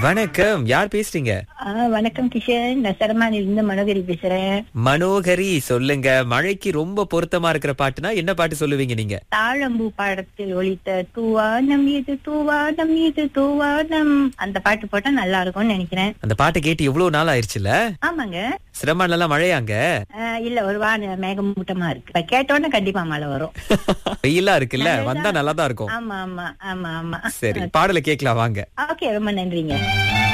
வணக்கம், யார் பேசுறீங்க? வணக்கம் கிஷன், நான் சரமானில இருந்து மனோகரி பேசுறேன். மனோகரி, சொல்லுங்க. மழைக்கு ரொம்ப பொருத்தமா இருக்கிற பாட்டுனா என்ன பாட்டு சொல்லுவீங்க நீங்க? தாழம்பூ பாடத்தில் ஒலித்த தூவானம் இது தூவானம் இது தூவானம், அந்த பாட்டு போட்டா நல்லா இருக்கும்னு நினைக்கிறேன். அந்த பாட்டை கேட்டு எவ்வளவு நாள் ஆயிருச்சுல? ஆமாங்க. சிரமம்லாம் மழையாங்க? இல்ல, ஒரு மேகமூட்டமா இருக்கு. இப்ப கேட்டோன்னு கண்டிப்பா மழை வரும். வெயிலா இருக்குல்ல, வந்தா நல்லாதான் இருக்கும். ஆமா ஆமா ஆமா ஆமா. சரி, பாடலை கேட்கலாம் வாங்க. ஓகே, ரொம்ப நன்றிங்க.